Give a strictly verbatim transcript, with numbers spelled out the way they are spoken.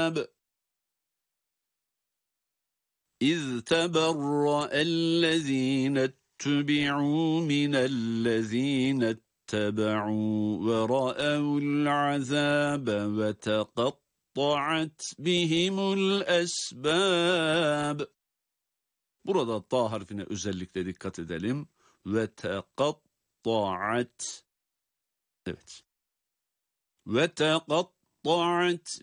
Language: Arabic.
الْعَذَابِ إِذْ تَبَرَّأَ الَّذِينَ اتُّبِعُوا مِنَ الَّذِينَ اتَّبَعُوا وَرَأَوُا الْعَذَابَ وَتَقَطَّعَتْ بِهِمُ الْأَسْبَابُ. Burada ta harfine özellikle dikkat edelim. وَتَقَطَّعَتْ Evet. وَتَقَطَّعَتْ